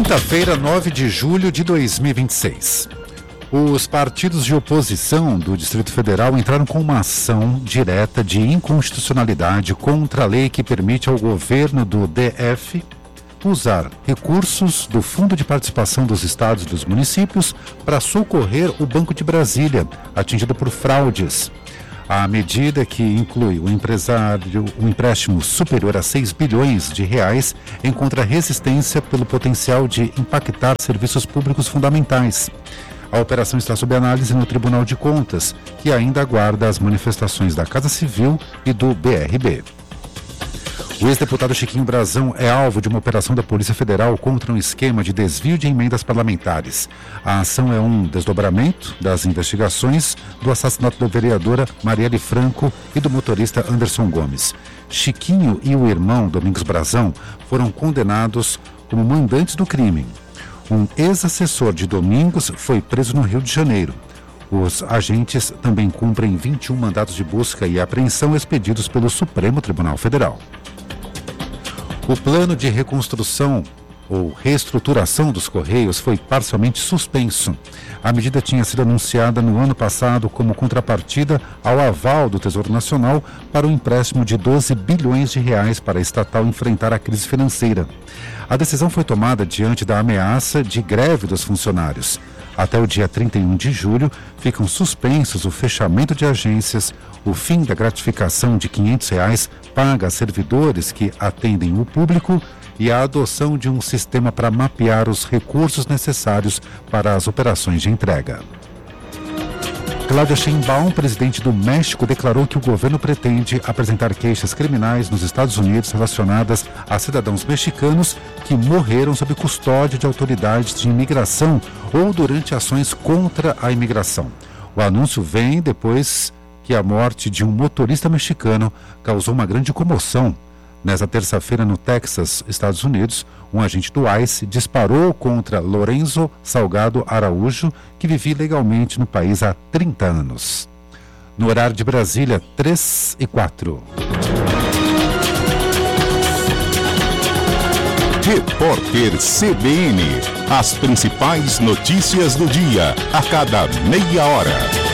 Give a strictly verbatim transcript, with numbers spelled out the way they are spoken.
Quinta-feira, nove de julho de dois mil e vinte e seis. Os partidos de oposição do Distrito Federal entraram com uma ação direta de inconstitucionalidade contra a lei que permite ao governo do D F usar recursos do Fundo de Participação dos Estados e dos Municípios para socorrer o Banco de Brasília, atingido por fraudes. A medida, que inclui o empresário, um empréstimo superior a seis bilhões de reais, encontra resistência pelo potencial de impactar serviços públicos fundamentais. A operação está sob análise no Tribunal de Contas, que ainda aguarda as manifestações da Casa Civil e do B R B. O ex-deputado Chiquinho Brazão é alvo de uma operação da Polícia Federal contra um esquema de desvio de emendas parlamentares. A ação é um desdobramento das investigações do assassinato da vereadora Marielle Franco e do motorista Anderson Gomes. Chiquinho e o irmão Domingos Brazão foram condenados como mandantes do crime. Um ex-assessor de Domingos foi preso no Rio de Janeiro. Os agentes também cumprem vinte e um mandatos de busca e apreensão expedidos pelo Supremo Tribunal Federal. O plano de reconstrução ou reestruturação dos Correios foi parcialmente suspenso. A medida tinha sido anunciada no ano passado como contrapartida ao aval do Tesouro Nacional para o empréstimo de doze bilhões de reais para a estatal enfrentar a crise financeira. A decisão foi tomada diante da ameaça de greve dos funcionários. Até o dia trinta e um de julho, ficam suspensos o fechamento de agências, o fim da gratificação de quinhentos reais paga a servidores que atendem o público e a adoção de um sistema para mapear os recursos necessários para as operações de entrega. Cláudia Sheinbaum, presidente do México, declarou que o governo pretende apresentar queixas criminais nos Estados Unidos relacionadas a cidadãos mexicanos que morreram sob custódia de autoridades de imigração ou durante ações contra a imigração. O anúncio vem depois que a morte de um motorista mexicano causou uma grande comoção. Nesta terça-feira, no Texas, Estados Unidos, um agente do ICE disparou contra Lorenzo Salgado Araújo, que vivia legalmente no país há trinta anos. No horário de Brasília, três e quatro. Repórter C B N. As principais notícias do dia, a cada meia hora.